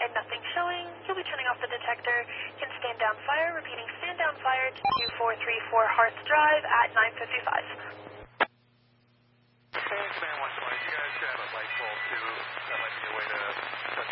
and nothing showing, you'll be turning off the detector. Can stand down fire, repeating stand down fire to 2434 Hearth Drive at 9:55. Command 120, you guys have a light pole too. That might be a way to